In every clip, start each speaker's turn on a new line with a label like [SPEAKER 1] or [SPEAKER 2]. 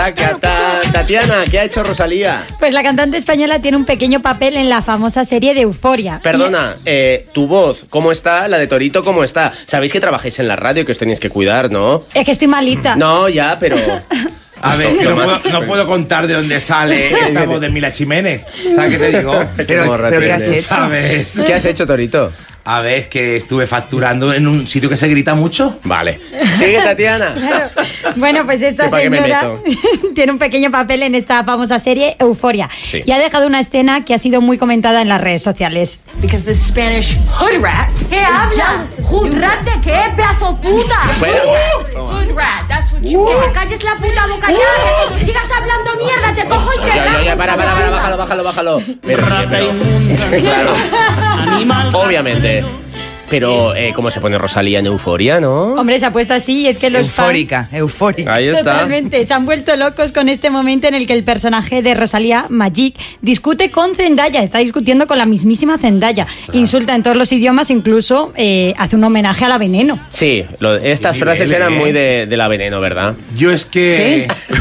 [SPEAKER 1] Tatiana, ¿qué ha hecho Rosalía?
[SPEAKER 2] Pues la cantante española tiene un pequeño papel en la famosa serie de Euforia.
[SPEAKER 1] Perdona, tu voz, ¿cómo está? La de Torito, ¿cómo está? Sabéis que trabajáis en la radio y que os tenéis que cuidar, ¿no?
[SPEAKER 2] Es que estoy malita.
[SPEAKER 1] No, ya, pero...
[SPEAKER 3] A ver, no puedo contar de dónde sale esta voz de Mila Jiménez. ¿Sabes qué te digo?
[SPEAKER 4] ¿Pero qué has hecho?
[SPEAKER 3] ¿Sabes?
[SPEAKER 1] ¿Qué has hecho, Torito?
[SPEAKER 3] A ver, es que estuve facturando en un sitio que se grita mucho.
[SPEAKER 1] Vale. Sigue, Tatiana.
[SPEAKER 2] Claro. Bueno, pues esta señora tiene un pequeño papel en esta famosa serie Euforia.
[SPEAKER 1] Sí.
[SPEAKER 2] Y ha dejado una escena que ha sido muy comentada en las redes sociales.
[SPEAKER 5] Because the Spanish hood rat. ¿Qué hablas? ¿Hood rat de qué, pedazo puta?
[SPEAKER 1] Bueno.
[SPEAKER 5] Hood rat, that's what you get. Calles la puta boca ya, que cuando sigas hablando mierda te cojo y te
[SPEAKER 1] Ya, para, bájalo. Pero, claro. Obviamente. Pero, ¿cómo se pone Rosalía en Euforia, no?
[SPEAKER 2] Hombre, se ha puesto así y es que los
[SPEAKER 4] Eufórica.
[SPEAKER 1] Ahí está.
[SPEAKER 2] Totalmente, se han vuelto locos con este momento en el que el personaje de Rosalía, Magic, discute con Zendaya, está discutiendo con la mismísima Zendaya. Insulta en todos los idiomas, incluso hace un homenaje a la Veneno.
[SPEAKER 1] Sí, estas frases eran muy de la Veneno, ¿verdad?
[SPEAKER 3] Yo es que...
[SPEAKER 4] ¿Sí?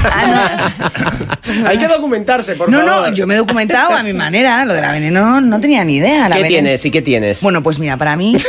[SPEAKER 1] Hay que documentarse, por favor.
[SPEAKER 4] No, yo me he documentado a mi manera. Lo de la Veneno no tenía ni idea.
[SPEAKER 1] ¿Qué tienes y qué tienes?
[SPEAKER 4] Bueno, pues mira, para mí...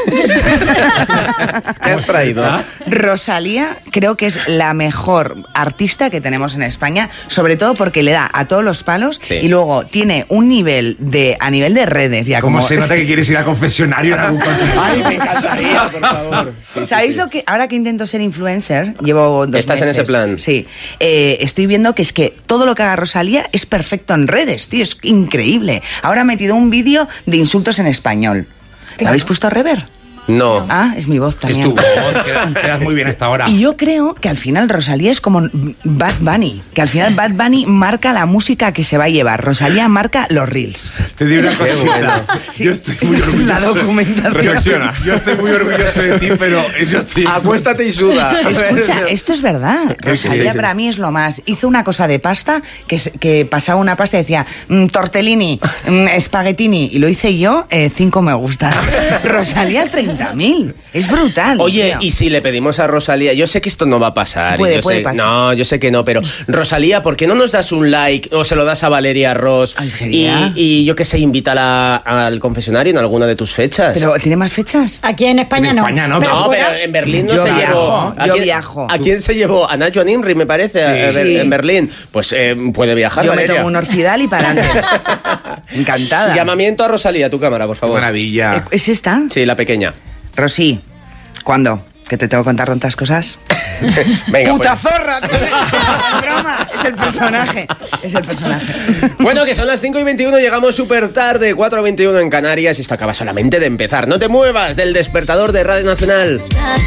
[SPEAKER 1] ¿Qué has traído?
[SPEAKER 4] Rosalía creo que es la mejor artista que tenemos en España, sobre todo porque le da a todos los palos y luego tiene un nivel a nivel de redes. Ya
[SPEAKER 3] ¿Cómo se nota que quieres ir al confesionario en algún contexto?
[SPEAKER 1] Ay, me encantaría, por favor.
[SPEAKER 4] ¿Sabéis lo que ahora que intento ser influencer? Llevo 2 meses.
[SPEAKER 1] ¿Estás en ese plan?
[SPEAKER 4] Sí. Estoy viendo que es que todo lo que haga Rosalía es perfecto en redes, tío, es increíble. Ahora ha metido un vídeo de insultos en español. ¿Lo habéis puesto a rever?
[SPEAKER 1] No.
[SPEAKER 4] Ah, es mi voz también.
[SPEAKER 3] Es tu voz, quedas muy bien hasta ahora.
[SPEAKER 4] Y yo creo que al final Rosalía es como Bad Bunny, que al final Bad Bunny marca la música que se va a llevar, Rosalía marca los reels.
[SPEAKER 3] Te digo una cosita.
[SPEAKER 4] Sí.
[SPEAKER 3] Yo estoy muy orgulloso.
[SPEAKER 4] La documentación.
[SPEAKER 3] Reflexiona. Yo estoy muy orgulloso de ti, pero yo estoy...
[SPEAKER 1] Acuéstate y suda.
[SPEAKER 4] Escucha, esto es verdad. Rosalía
[SPEAKER 1] sí.
[SPEAKER 4] para mí es lo más. Hizo una cosa de pasta que pasaba una pasta y decía tortellini, espaguetini, y lo hice yo, 5 me gusta. Rosalía 30.000. Es brutal.
[SPEAKER 1] Oye,
[SPEAKER 4] tío.
[SPEAKER 1] y si le pedimos a Rosalía, yo sé que esto no va a pasar.
[SPEAKER 4] Sí, puede
[SPEAKER 1] sé,
[SPEAKER 4] pasar.
[SPEAKER 1] No, yo sé que no, pero Rosalía, ¿por qué no nos das un like o se lo das a Valeria Ross?
[SPEAKER 4] Ay, ¿sería?
[SPEAKER 1] Y yo qué sé, invítala al confesionario en alguna de tus fechas.
[SPEAKER 4] ¿Pero tiene más fechas?
[SPEAKER 2] Aquí en España
[SPEAKER 3] En
[SPEAKER 2] no.
[SPEAKER 3] España no,
[SPEAKER 1] No,
[SPEAKER 2] fuera-
[SPEAKER 1] pero en Berlín no
[SPEAKER 4] Yo
[SPEAKER 1] se
[SPEAKER 4] viajo,
[SPEAKER 1] llevó.
[SPEAKER 4] yo viajo.
[SPEAKER 1] ¿A quién se llevó? A Nacho Nimri, me parece,
[SPEAKER 4] Sí.
[SPEAKER 1] en Berlín. Pues puede viajar.
[SPEAKER 4] Yo me
[SPEAKER 1] Valeria.
[SPEAKER 4] tomo un Orfidal y para adelante. Encantada.
[SPEAKER 1] Llamamiento a Rosalía, tu cámara, por
[SPEAKER 3] Qué
[SPEAKER 1] favor.
[SPEAKER 3] maravilla.
[SPEAKER 4] ¿Es esta?
[SPEAKER 1] Sí, la pequeña.
[SPEAKER 4] Rosy, ¿cuándo? ¿Que te tengo que contar tantas cosas?
[SPEAKER 1] Venga,
[SPEAKER 4] ¡Puta
[SPEAKER 1] pues.
[SPEAKER 4] zorra! ¡Broma! Es el personaje. Es el personaje.
[SPEAKER 1] Bueno, que son las 5:21, llegamos súper tarde, 4:21 en Canarias y esto acaba solamente de empezar. No te muevas del despertador de Radio Nacional.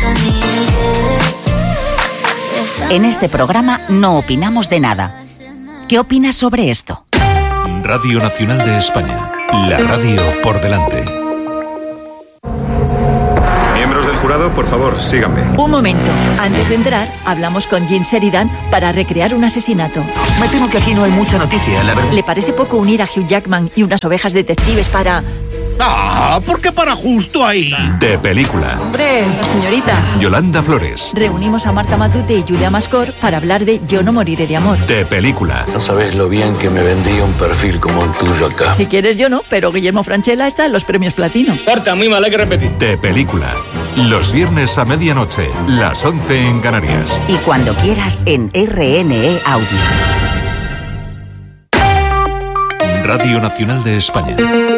[SPEAKER 6] En este programa no opinamos de nada. ¿Qué opinas sobre esto?
[SPEAKER 7] Radio Nacional de España. La radio por delante.
[SPEAKER 8] Miembros del jurado, por favor, síganme.
[SPEAKER 9] Un momento. Antes de entrar, hablamos con Jean Sheridan para recrear un asesinato.
[SPEAKER 10] Me temo que aquí no hay mucha noticia, la verdad.
[SPEAKER 9] ¿Le parece poco unir a Hugh Jackman y unas ovejas detectives para...?
[SPEAKER 10] Ah, ¿por qué para justo ahí?
[SPEAKER 7] De película.
[SPEAKER 5] Hombre, la señorita.
[SPEAKER 7] Yolanda Flores.
[SPEAKER 9] Reunimos a Marta Matute y Julia Mascor para hablar de Yo no moriré de amor.
[SPEAKER 7] De película.
[SPEAKER 11] No sabes lo bien que me vendí un perfil como el tuyo acá.
[SPEAKER 9] Si quieres yo no, pero Guillermo Francella está en los premios Platino.
[SPEAKER 10] Corta, muy mal, hay que repetir.
[SPEAKER 7] De película. Los viernes a medianoche, las 11 en Canarias.
[SPEAKER 6] Y cuando quieras en RNE Audio.
[SPEAKER 7] Radio Nacional de España.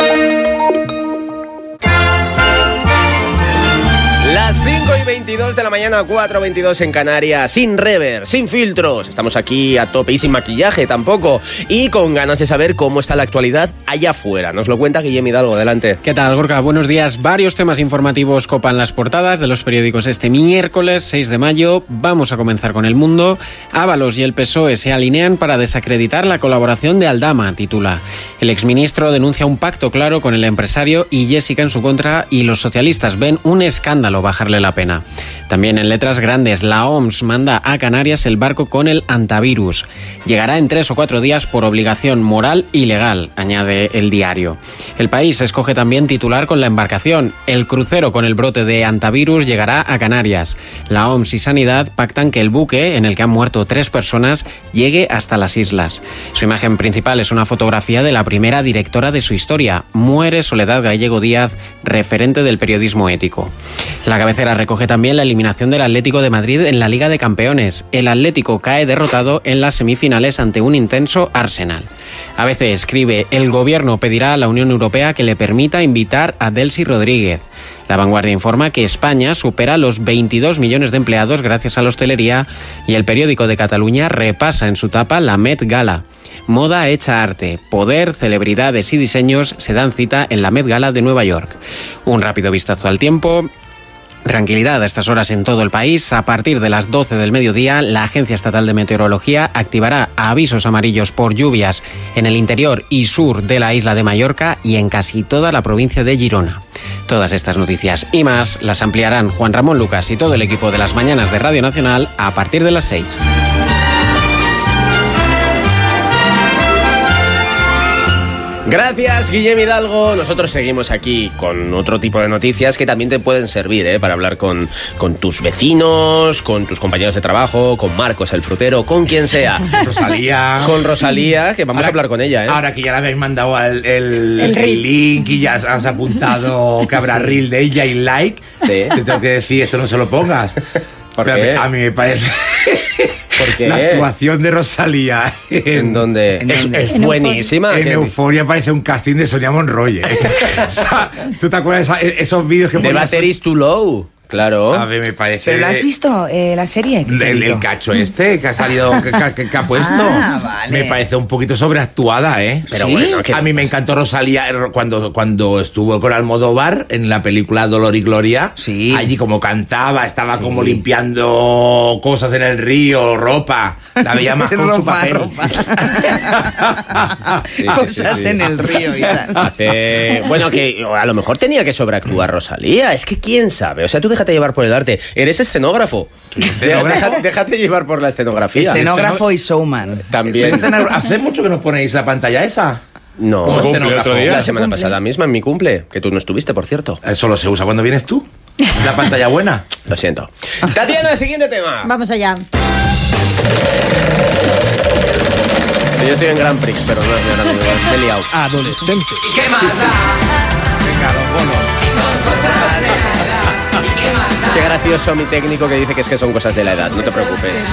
[SPEAKER 1] Las 5:22 de la mañana, 4:22 en Canarias, sin rever, sin filtros. Estamos aquí a tope y sin maquillaje tampoco. Y con ganas de saber cómo está la actualidad allá afuera. Nos lo cuenta Guillem Hidalgo, adelante.
[SPEAKER 12] ¿Qué tal, Gorka? Buenos días. Varios temas informativos copan las portadas de los periódicos este miércoles 6 de mayo. Vamos a comenzar con El Mundo. Ábalos y el PSOE se alinean para desacreditar la colaboración de Aldama, titula. El exministro denuncia un pacto claro con el empresario y Jessica en su contra, y los socialistas ven un escándalo bajarle la pena. También en letras grandes, la OMS manda a Canarias el barco con el antivirus. Llegará en 3 o 4 días por obligación moral y legal, añade el diario. El País escoge también titular con la embarcación. El crucero con el brote de antivirus llegará a Canarias. La OMS y Sanidad pactan que el buque, en el que han muerto 3 personas, llegue hasta las islas. Su imagen principal es una fotografía de la primera directora de su historia. Muere Soledad Gallego Díaz, referente del periodismo ético. La cabecera recoge también la eliminación del Atlético de Madrid en la Liga de Campeones. El Atlético cae derrotado en las semifinales ante un intenso Arsenal. ABC escribe: el gobierno pedirá a la Unión Europea que le permita invitar a Delcy Rodríguez. La Vanguardia informa que España supera los 22 millones de empleados gracias a la hostelería, y el periódico de Cataluña repasa en su tapa la Met Gala. Moda hecha arte, poder, celebridades y diseños se dan cita en la Met Gala de Nueva York. Un rápido vistazo al tiempo. Tranquilidad a estas horas en todo el país. A partir de las 12 del mediodía, la Agencia Estatal de Meteorología activará avisos amarillos por lluvias en el interior y sur de la isla de Mallorca y en casi toda la provincia de Girona. Todas estas noticias y más las ampliarán Juan Ramón Lucas y todo el equipo de las mañanas de Radio Nacional a partir de las 6.
[SPEAKER 1] Gracias, Guillem Hidalgo. Nosotros seguimos aquí con otro tipo de noticias que también te pueden servir para hablar con tus vecinos, con tus compañeros de trabajo, con Marcos el frutero, con quien sea.
[SPEAKER 3] Rosalía.
[SPEAKER 1] Con Rosalía, que vamos a hablar con ella.
[SPEAKER 3] Ahora que ya le habéis mandado el link y ya has apuntado que habrá reel de ella y like, te tengo que decir, esto no se lo pongas.
[SPEAKER 1] Porque
[SPEAKER 3] a mí me parece...
[SPEAKER 1] Porque
[SPEAKER 3] la actuación de Rosalía
[SPEAKER 1] en donde es buenísima.
[SPEAKER 3] En Euforia parece un casting de Sonia Monroy. O sea, ¿tú te acuerdas de esos vídeos que
[SPEAKER 1] de Battery is Too Low? Claro.
[SPEAKER 3] A ver, me parece...
[SPEAKER 4] ¿Pero lo has visto, la serie?
[SPEAKER 3] El cacho que ha salido, que ha puesto.
[SPEAKER 4] Vale.
[SPEAKER 3] Me parece un poquito sobreactuada, ¿eh?
[SPEAKER 1] Pero
[SPEAKER 3] ¿sí?
[SPEAKER 1] bueno,
[SPEAKER 3] a mí me encantó Rosalía cuando estuvo con Almodóvar en la película Dolor y Gloria.
[SPEAKER 4] Sí.
[SPEAKER 3] Allí como cantaba, estaba como limpiando cosas en el río, ropa. La veía más con su papel.
[SPEAKER 4] Cosas en el río y tal.
[SPEAKER 1] Bueno, que a lo mejor tenía que sobreactuar Rosalía. Es que quién sabe. O sea, tú déjate llevar por el arte. Eres escenógrafo. Déjate llevar por la escenografía.
[SPEAKER 4] Escenógrafo y showman.
[SPEAKER 1] También.
[SPEAKER 3] ¿Hace mucho que no ponéis la pantalla esa?
[SPEAKER 1] No, la semana pasada misma en mi cumple, que tú no estuviste, por cierto.
[SPEAKER 3] ¿Solo se usa cuando vienes tú? ¿La pantalla buena?
[SPEAKER 1] Lo siento. Tatiana, siguiente tema.
[SPEAKER 2] Vamos allá.
[SPEAKER 1] Yo estoy en Grand Prix, pero no es Grand Prix. Me he liado.
[SPEAKER 10] Adolescente.
[SPEAKER 13] ¿Qué más da?
[SPEAKER 3] Venga,
[SPEAKER 13] si son cosas de la edad.
[SPEAKER 1] Qué gracioso mi técnico que dice que es que son cosas de la edad, no te preocupes.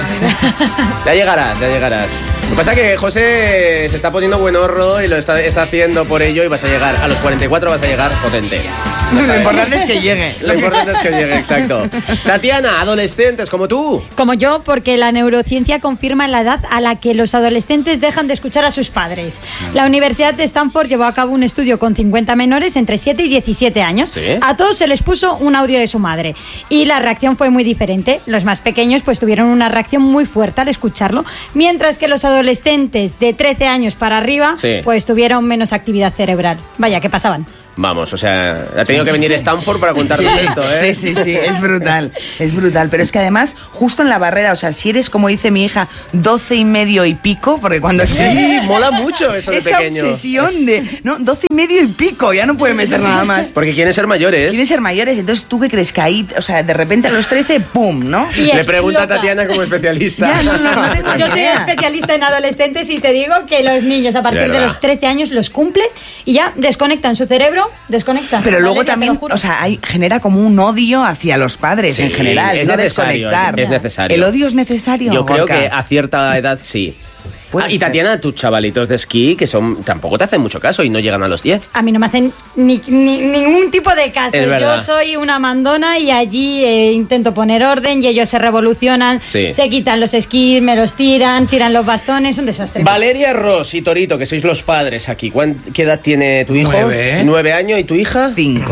[SPEAKER 1] Ya llegarás. Lo que pasa es que José se está poniendo buenorro y lo está haciendo por ello y vas a llegar, a los 44 vas a llegar potente.
[SPEAKER 4] Lo importante es que llegue.
[SPEAKER 1] Lo importante es que llegue, exacto. Tatiana, adolescentes como tú.
[SPEAKER 2] Como yo, porque la neurociencia confirma la edad a la que los adolescentes dejan de escuchar a sus padres. La Universidad de Stanford llevó a cabo un estudio con 50 menores entre 7 y 17 años.
[SPEAKER 1] ¿Sí?
[SPEAKER 2] A todos se les puso un audio de su madre y la reacción fue muy diferente. Los más pequeños pues tuvieron una reacción muy fuerte al escucharlo, mientras que los adolescentes de 13 años para arriba pues tuvieron menos actividad cerebral. Vaya, ¿qué pasaban?
[SPEAKER 1] Vamos, o sea, ha tenido que venir Stanford para contarnos esto, ¿eh?
[SPEAKER 4] Sí, es brutal, pero es que además, justo en la barrera, o sea, si eres, como dice mi hija, 12 y medio y pico, porque cuando...
[SPEAKER 1] Sí, mola mucho eso de
[SPEAKER 4] esa
[SPEAKER 1] pequeño.
[SPEAKER 4] Esa obsesión de, no, 12 y medio y pico, ya no puede meter nada más.
[SPEAKER 1] Porque quieren ser mayores.
[SPEAKER 4] Entonces tú que crees que ahí, o sea, de repente a los 13, ¡pum!, ¿no?
[SPEAKER 1] Le pregunta a Tatiana como especialista.
[SPEAKER 4] Ya, no tengo
[SPEAKER 2] Yo soy especialista en adolescentes y te digo que los niños a partir de los 13 años los cumplen y ya desconectan su cerebro,
[SPEAKER 4] Pero luego también, o sea, genera como un odio hacia los padres en general,
[SPEAKER 1] es
[SPEAKER 4] no
[SPEAKER 1] necesario,
[SPEAKER 4] desconectar.
[SPEAKER 1] Es necesario.
[SPEAKER 4] ¿El odio es necesario?
[SPEAKER 1] Yo creo
[SPEAKER 4] Gorka?
[SPEAKER 1] que a cierta edad sí. Y Tatiana, tus chavalitos de esquí, que tampoco te hacen mucho caso y no llegan a los 10.
[SPEAKER 2] A mí no me hacen ningún tipo de caso.
[SPEAKER 1] Yo
[SPEAKER 2] soy una mandona y allí intento poner orden y ellos se revolucionan, se quitan los esquís, me los tiran los bastones, un desastre.
[SPEAKER 1] Valeria, Ros y Torito, que sois los padres aquí. ¿Qué edad tiene tu hijo? 9 años. ¿Y tu hija?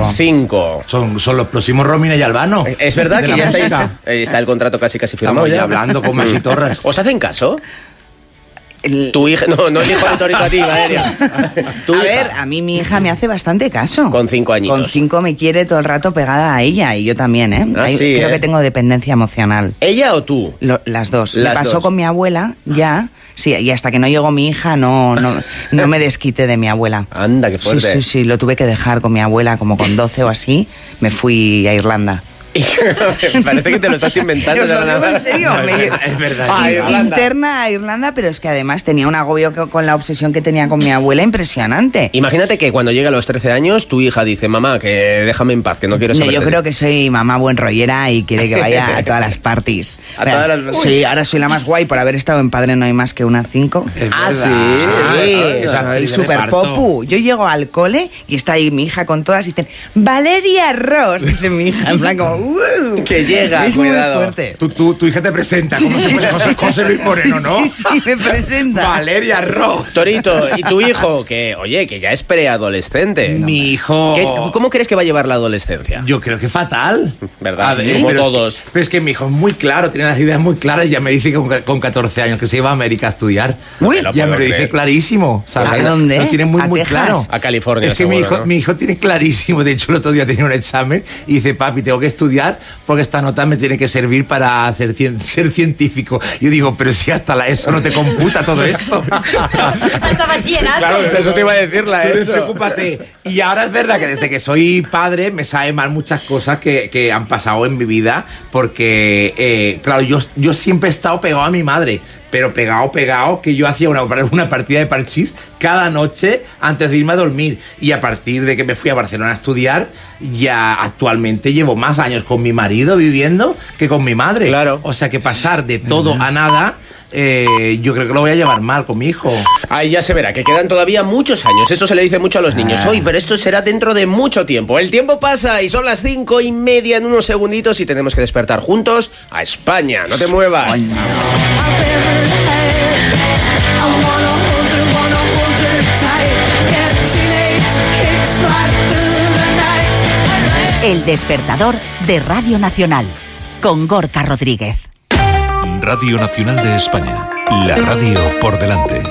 [SPEAKER 1] 5.
[SPEAKER 3] Son los próximos Romina y Albano.
[SPEAKER 1] Es verdad que ya está el contrato casi firmado.
[SPEAKER 3] Estamos ya hablando con Masi Torres.
[SPEAKER 1] ¿Os hacen caso? Tu hija, no el hijo de Torito a ti, Valeria.
[SPEAKER 4] A ver, a mí mi hija me hace bastante caso.
[SPEAKER 1] Con 5 añitos.
[SPEAKER 4] Con 5 me quiere todo el rato pegada a ella y yo también, ¿eh?
[SPEAKER 1] Sí,
[SPEAKER 4] creo que tengo dependencia emocional.
[SPEAKER 1] ¿Ella o tú?
[SPEAKER 4] Las dos. Me pasó con mi abuela, ya. Sí, y hasta que no llegó mi hija no me desquité de mi abuela.
[SPEAKER 1] Anda, qué fuerte.
[SPEAKER 4] Sí, lo tuve que dejar con mi abuela como con 12 o así. Me fui a Irlanda.
[SPEAKER 1] Parece que te lo estás inventando.
[SPEAKER 4] Lo digo en serio.
[SPEAKER 3] Es verdad.
[SPEAKER 4] Interna a Irlanda, pero es que además tenía un agobio con la obsesión que tenía con mi abuela impresionante.
[SPEAKER 1] Imagínate que cuando llega a los 13 años, tu hija dice, mamá, que déjame en paz, que no quiero saber.
[SPEAKER 4] Yo creo que soy mamá buen rollera y quiere que vaya a todas las parties. Sí, ahora soy la más guay por haber estado en Padre No Hay Más que una 5. Soy súper popu. Yo llego al cole y está ahí mi hija con todas y dicen, Valeria Ross, dice mi hija, en plan como,
[SPEAKER 1] que llega,
[SPEAKER 4] es
[SPEAKER 1] cuidado.
[SPEAKER 4] Muy fuerte.
[SPEAKER 3] Tu hija te presenta, como si fuese José Luis Moreno, ¿no?
[SPEAKER 4] Sí, me presenta.
[SPEAKER 3] Valeria Ross.
[SPEAKER 1] Torito, ¿y tu hijo? Que ya es preadolescente.
[SPEAKER 3] Mi hijo...
[SPEAKER 1] ¿Cómo crees que va a llevar la adolescencia?
[SPEAKER 3] Yo creo que fatal.
[SPEAKER 1] ¿Verdad? Como todos.
[SPEAKER 3] Pero es que mi hijo es muy claro, tiene las ideas muy claras y ya me dice que con 14 años que se iba a América a estudiar. Ya me lo dice clarísimo. ¿Sabes?
[SPEAKER 4] ¿A dónde?
[SPEAKER 3] Lo tiene muy claro.
[SPEAKER 1] A California.
[SPEAKER 3] Es que
[SPEAKER 1] seguro,
[SPEAKER 3] mi hijo tiene clarísimo. De hecho, el otro día tenía un examen y dice, papi, tengo que estudiar porque esta nota me tiene que servir para ser científico. Yo digo, pero si hasta la ESO no te computa todo esto.
[SPEAKER 2] Hasta bachillerato.
[SPEAKER 3] Claro,
[SPEAKER 1] eso te iba a decir la ESO.
[SPEAKER 3] Despreocúpate. Y ahora es verdad que desde que soy padre me sabe mal muchas cosas que han pasado en mi vida porque, claro, yo siempre he estado pegado a mi madre. Pero pegado, que yo hacía una partida de parchís cada noche antes de irme a dormir. Y a partir de que me fui a Barcelona a estudiar, ya actualmente llevo más años con mi marido viviendo que con mi madre.
[SPEAKER 1] Claro.
[SPEAKER 3] O sea que pasar de todo a nada, yo creo que lo voy a llevar mal con mi hijo.
[SPEAKER 1] Ahí ya se verá, que quedan todavía muchos años. Esto se le dice mucho a los niños hoy, pero esto será dentro de mucho tiempo. El tiempo pasa y son las 5:30 en unos segunditos y tenemos que despertar juntos a España. No te muevas.
[SPEAKER 6] El despertador de Radio Nacional, con Gorka Rodríguez.
[SPEAKER 7] Radio Nacional de España, la radio por delante.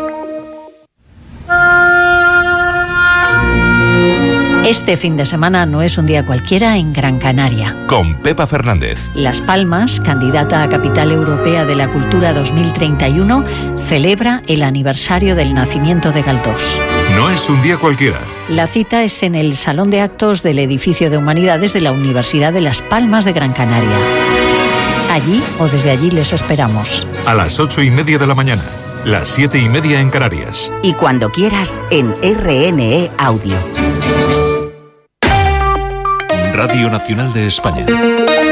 [SPEAKER 9] Este fin de semana no es un día cualquiera en Gran Canaria.
[SPEAKER 7] Con Pepa Fernández.
[SPEAKER 9] Las Palmas, candidata a Capital Europea de la Cultura 2031, celebra el aniversario del nacimiento de Galdós.
[SPEAKER 7] No es un día cualquiera.
[SPEAKER 9] La cita es en el Salón de Actos del Edificio de Humanidades de la Universidad de Las Palmas de Gran Canaria. Allí o desde allí les esperamos.
[SPEAKER 7] A las 8:30 de la mañana, las 7:30 en Canarias.
[SPEAKER 6] Y cuando quieras en RNE Audio.
[SPEAKER 7] Radio Nacional de España.